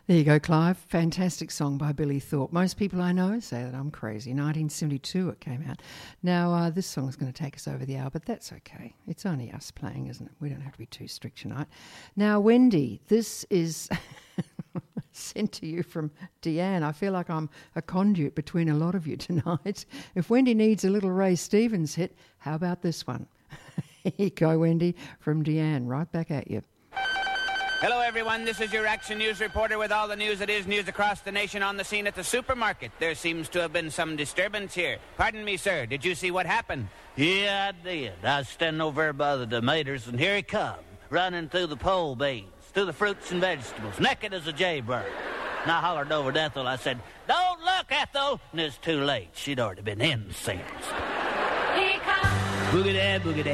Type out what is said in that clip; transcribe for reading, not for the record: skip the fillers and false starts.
There you go, Clive. Fantastic song by Billy Thorpe. Most people I know say that I'm crazy. 1972 it came out. Now, this song's going to take us over the hour, but that's okay. It's only us playing, isn't it? We don't have to be too strict tonight. Now, Wendy, this is sent to you from Deanne. I feel like I'm a conduit between a lot of you tonight. If Wendy needs a little Ray Stevens hit, how about this one? Here you go, Wendy, from Deanne. Right back at you. Hello, everyone. This is your Action News reporter with all the news that is news across the nation on the scene at the supermarket. There seems to have been some disturbance here. Pardon me, sir. Did you see what happened? Yeah, I did. I was standing over there by the tomatoes, and here he come, running through the pole beans, through the fruits and vegetables, naked as a jaybird. And I hollered over to Ethel. I said, "Don't look, Ethel!" And it's too late. She'd already been in since. Here comes. Boogie-dad, boogie-dad.